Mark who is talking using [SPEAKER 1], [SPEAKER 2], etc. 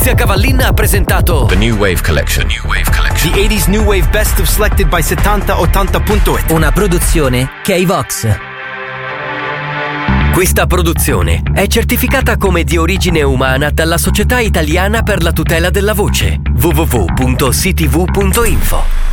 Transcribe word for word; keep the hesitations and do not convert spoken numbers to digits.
[SPEAKER 1] Alessia Cavallin ha presentato
[SPEAKER 2] The New Wave Collection. New Wave Collection.
[SPEAKER 3] The eighties New Wave Best of selected by settanta ottanta punto it.
[SPEAKER 1] una produzione K-Vox. Questa produzione è certificata come di origine umana dalla Società Italiana per la tutela della voce w w w punto c t v punto info.